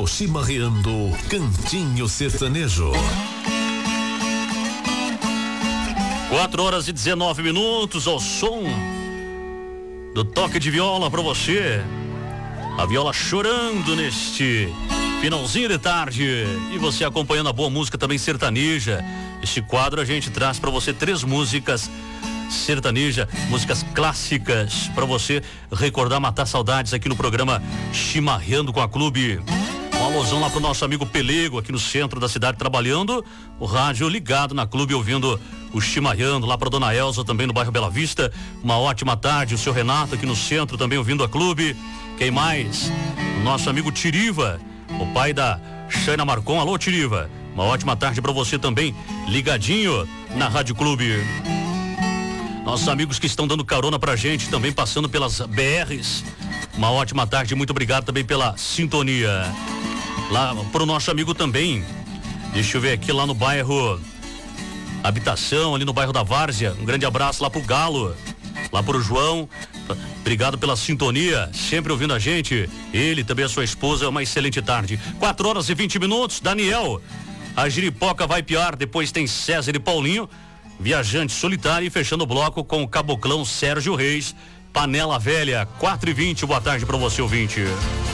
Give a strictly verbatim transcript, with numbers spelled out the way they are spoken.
no Chimarreando Cantinho Sertanejo. quatro horas e dezenove minutos ao som do toque de viola pra você. A viola chorando neste finalzinho de tarde. E você acompanhando a boa música também sertaneja. Este quadro a gente traz pra você três músicas sertaneja, músicas clássicas pra você recordar, matar saudades aqui no programa Chimarreando com a Clube. Um alusão lá pro nosso amigo Pelego aqui no centro da cidade trabalhando, o rádio ligado na Clube ouvindo o Chimarreando, lá pra Dona Elza também no bairro Bela Vista. Uma ótima tarde, o seu Renato aqui no centro também ouvindo a Clube. Quem mais? O nosso amigo Tiriva, o pai da Shaina Marcon. Alô, Tiriva, uma ótima tarde pra você também, ligadinho na Rádio Clube. Nossos amigos que estão dando carona pra gente, também passando pelas B Rs. Uma ótima tarde, muito obrigado também pela sintonia. Lá pro nosso amigo também, deixa eu ver aqui lá no bairro Habitação, ali no bairro da Várzea. Um grande abraço lá pro Galo, lá pro João. Obrigado pela sintonia, sempre ouvindo a gente. Ele também a sua esposa, uma excelente tarde. quatro horas e vinte minutos, Daniel. A giripoca vai pior, depois tem César e Paulinho. Viajante Solitário, e fechando o bloco com o Caboclão Sérgio Reis, Panela Velha. Quatro e vinte, boa tarde pra você, ouvinte.